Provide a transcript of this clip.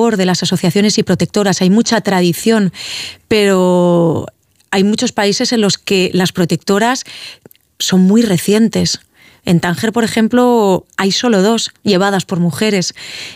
labor de las asociaciones y protectoras, hay mucha tradición, pero hay muchos países en los que las protectoras son muy recientes. En Tánger, por ejemplo, hay solo 2 llevadas por mujeres.